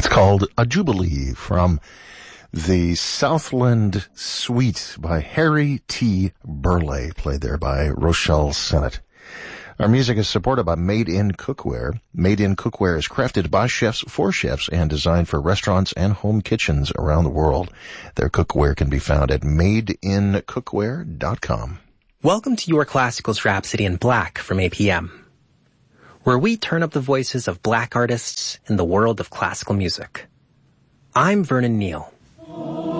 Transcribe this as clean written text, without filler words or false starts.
That's called A Jubilee from the Southland Suite by Harry T. Burleigh, played there by Rochelle Sennett. Our music is supported by Made in Cookware. Made in Cookware is crafted by chefs for chefs and designed for restaurants and home kitchens around the world. Their cookware can be found at madeincookware.com. Welcome to Your Classicals Rhapsody in Black from APM, where we turn up the voices of black artists in the world of classical music. I'm Vernon Neal.